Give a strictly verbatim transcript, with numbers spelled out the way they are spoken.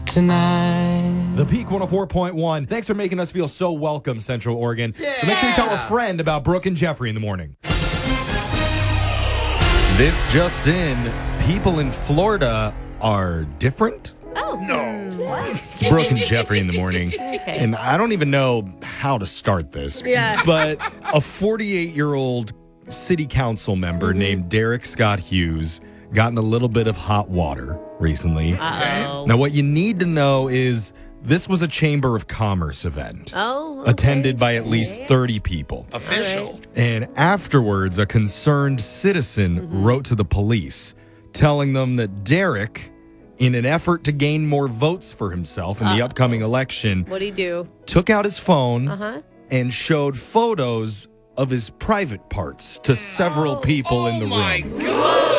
tonight. The Peak one oh four point one. Thanks for making us feel so welcome, Central Oregon. Yeah. So make sure you tell a friend about Brooke and Jeffrey in the morning. This just in, people in Florida are different. Oh. No. It's Brooke and Jeffrey in the morning. Okay. And I don't even know how to start this. Yeah. But a forty-eight-year-old city council member mm-hmm. named Derek Scott Hughes got in a little bit of hot water recently. Uh-oh. Now, what you need to know is this was a Chamber of Commerce event. Oh, okay. Attended by at least thirty people. Official. Right. And afterwards, a concerned citizen mm-hmm. wrote to the police telling them that Derek, in an effort to gain more votes for himself in uh, the upcoming election, what'd he do? Took out his phone uh-huh. and showed photos of his private parts to several people oh, in the oh my room. God.